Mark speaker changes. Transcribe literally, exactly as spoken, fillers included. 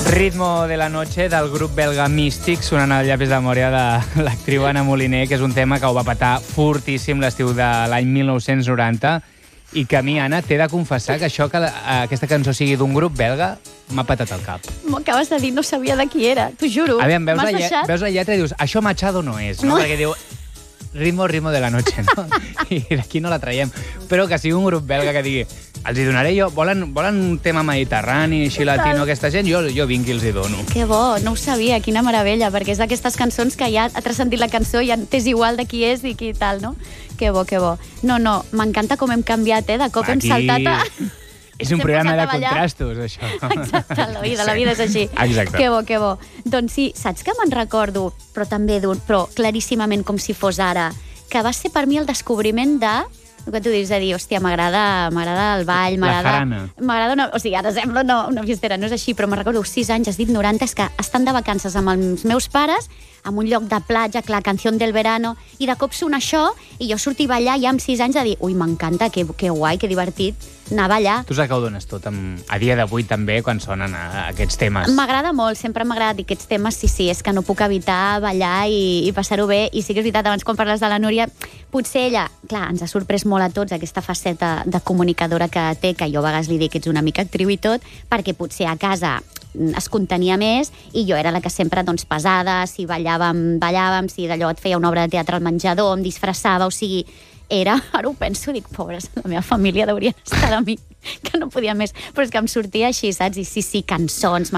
Speaker 1: Ritmo de la noche del grup belga Místic, sonant al llapis de memòria de l'actriu Anna Moliner, que és un tema que ho va petar fortíssim l'estiu de l'any mil nou-cents noranta i que a mi, Anna, t'he de confessar que això, que aquesta cançó sigui d'un grup belga, m'ha patat el cap.
Speaker 2: M'ho acabes de dir, no sabia de qui era, t'ho juro.
Speaker 1: Aviam, veus,
Speaker 2: M'has
Speaker 1: la,
Speaker 2: deixat?
Speaker 1: veus la lletra i dius, això Machado no és, no? no. Perquè diu, ritmo, ritmo de la noche, no? I d'aquí no la traiem. Però que sigui un grup belga que digui, els hi donaré jo, volen, volen un tema mediterrani, així latino, aquesta gent, jo, jo vinc i els hi dono.
Speaker 2: Que bo, no ho sabia, quina meravella, perquè és d'aquestes cançons que ja ha transcendit la cançó i ja t'és igual de qui és i qui tal, no? Que bo, que bo. No, no, m'encanta com hem canviat, eh? De cop
Speaker 1: Aquí...
Speaker 2: hem saltat a...
Speaker 1: És un programa de contrastos, això.
Speaker 2: Exacte, la vida, la vida és així.
Speaker 1: Exacte.
Speaker 2: Que bo, que bo. Doncs sí, saps que me'n recordo, però també, però claríssimament com si fos ara, que va ser per mi el descobriment de... El que tu dius de dir, hòstia, m'agrada m'agrada el ball, m'agrada... M'agrada una... O sigui, ara sembla una, una fiestera, no és així, però me'n recordo sis anys, has dit noranta, és que estan de vacances amb els meus pares, en un lloc de platja, clar, Canción del Verano, i de cop sona això, i jo sortir a ballar ja amb sis anys a dir, ui, m'encanta, que, que guai, que divertit, anar a ballar.
Speaker 1: Tu saps que ho dones tot, amb, a dia d'avui també, quan sonen a, aquests temes.
Speaker 2: M'agrada molt, sempre m'ha agradat aquests temes, sí, sí, és que no puc evitar ballar i, i passar-ho bé, i sí que és veritat, abans quan parles de la Núria, potser ella, clar, ens ha sorprès molt a tots aquesta faceta de comunicadora que té, que jo a vegades li dic que ets una mica actriu i tot, perquè potser a casa es contenia més i jo era la que sempre, doncs, pesada, si ballàvem, ballàvem, si d'allò et feia una obra de teatre al menjador, em disfressava, o sigui, era, ara ho penso, dic, pobres, la meva família deurien estar de mi, que no podia més, però és que em sortia així, saps? I sí, sí, cançons,